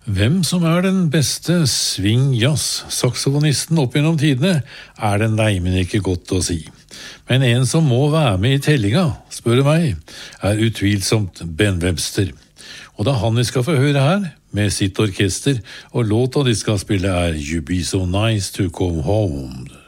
Hvem som den beste swing-jazz-saksofonisten opp gjennom tidene, det neimen ikke godt å si. Men en som må være med i tellinga, spør du meg, utvilsomt Ben Webster. Og det han vi skal få høre her, med sitt orkester, og låta de skal spille You Be So Nice To Come Home.